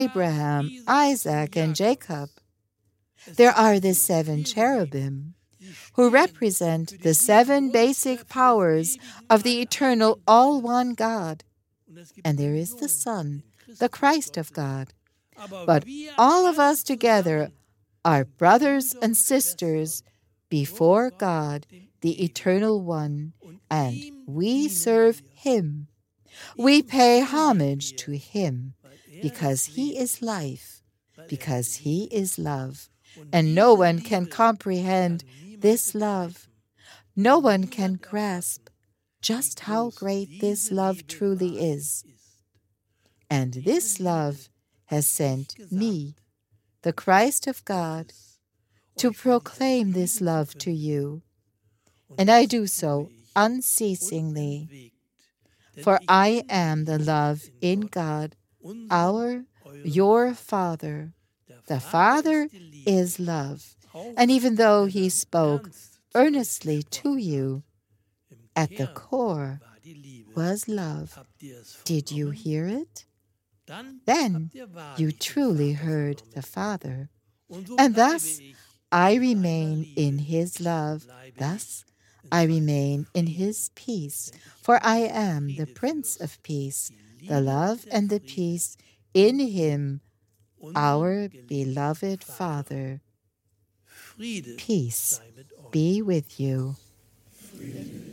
Abraham, Isaac, and Jacob. There are the 7 cherubim, who represent the 7 basic powers of the eternal all-one God. And there is the Son, the Christ of God. But all of us together are brothers and sisters before God, the Eternal One, and we serve Him. We pay homage to Him because He is life, because He is love, and no one can comprehend this love. No one can grasp just how great this love truly is. And this love has sent me, the Christ of God, to proclaim this love to you. And I do so unceasingly, for I am the love in God, your Father. The Father is love. And even though He spoke earnestly to you, at the core was love. Did you hear it? Then you truly heard the Father. And thus I remain in His love. Thus I remain in His peace. For I am the Prince of Peace, the love and the peace in Him, our beloved Father. Peace be with you.